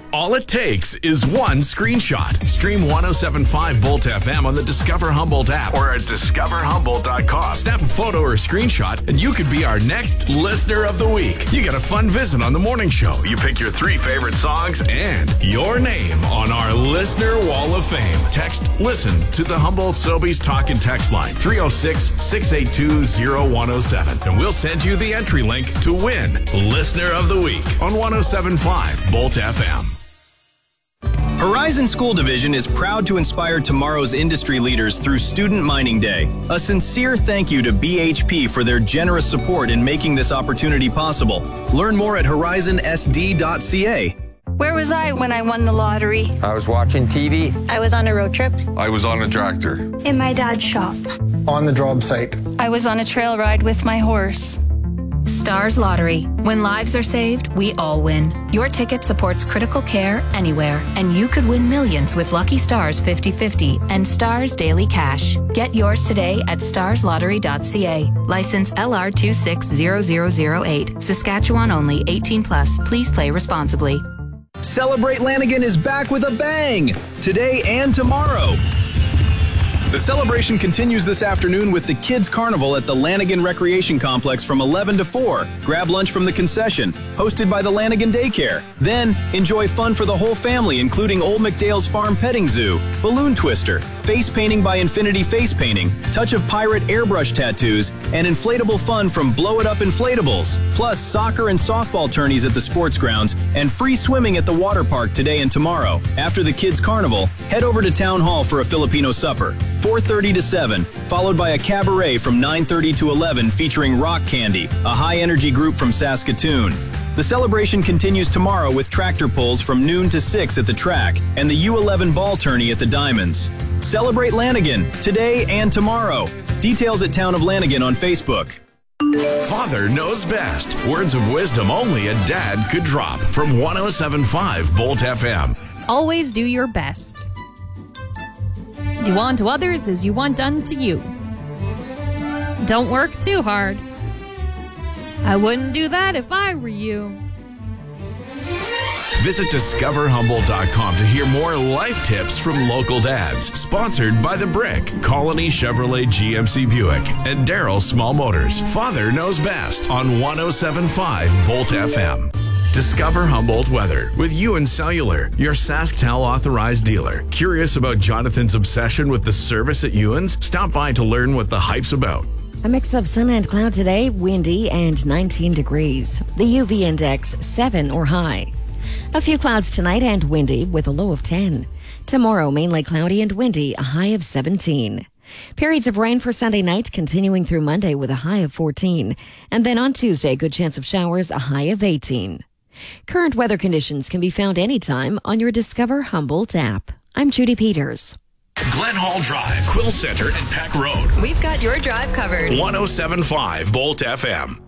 All it takes is one screenshot. Stream 107.5 Bolt FM on the Discover Humboldt app or at discoverhumboldt.com. Snap a photo or screenshot and you could be our next Listener of the Week. You get a fun visit on the morning show. You pick your 3 favorite songs and your name on our Listener Wall of Fame. Text LISTEN to the Humboldt Sobeys Talk and Text line 306-682-0107 and we'll send you the entry link to win Listener of the Week on 107.5 Bolt FM. Horizon School Division is proud to inspire tomorrow's industry leaders through Student Mining Day. A sincere thank you to BHP for their generous support in making this opportunity possible. Learn more at horizonsd.ca. Where was I when I won the lottery? I was watching TV. I was on a road trip. I was on a tractor. In my dad's shop. On the job site. I was on a trail ride with my horse. Stars Lottery. When lives are saved, we all win. Your ticket supports critical care anywhere, and you could win millions with Lucky Stars 50/50 and Stars Daily Cash. Get yours today at starslottery.ca. License LR 260008. Saskatchewan only. 18+. Please play responsibly. Celebrate Lanigan is back with a bang! Today and tomorrow. The celebration continues this afternoon with the Kids Carnival at the Lanigan Recreation Complex from 11 to 4. Grab lunch from the concession, hosted by the Lanigan Daycare. Then, enjoy fun for the whole family, including Old McDale's Farm Petting Zoo, Balloon Twister, Face Painting by Infinity Face Painting, Touch of Pirate airbrush tattoos, and inflatable fun from Blow It Up Inflatables. Plus, soccer and softball tourneys at the sports grounds, and free swimming at the water park today and tomorrow. After the Kids Carnival, head over to Town Hall for a Filipino supper. 4:30 to 7, followed by a cabaret from 9:30 to 11 featuring Rock Candy, a high-energy group from Saskatoon. The celebration continues tomorrow with tractor pulls from noon to 6 at the track and the U11 ball tourney at the Diamonds. Celebrate Lanigan today and tomorrow. Details at Town of Lanigan on Facebook. Father knows best. Words of wisdom only a dad could drop from 107.5 Bolt FM. Always do your best. Do unto others as you want done to you. Don't work too hard. I wouldn't do that if I were you. Visit discoverhumboldt.com to hear more life tips from local dads. Sponsored by The Brick, Colony Chevrolet GMC Buick, and Darrell Small Motors. Father knows best on 107.5 Bolt FM. Discover Humboldt weather with Ewan Cellular, your SaskTel authorized dealer. Curious about Jonathan's obsession with the service at Ewan's? Stop by to learn what the hype's about. A mix of sun and cloud today, windy and 19 degrees. The UV index 7 or high. A few clouds tonight and windy with a low of 10. Tomorrow, mainly cloudy and windy, a high of 17. Periods of rain for Sunday night continuing through Monday with a high of 14. And then on Tuesday, good chance of showers, a high of 18. Current weather conditions can be found anytime on your Discover Humboldt app. I'm Judy Peters. Glen Hall Drive, Quill Center, and Peck Road. We've got your drive covered. 107.5 Bolt FM.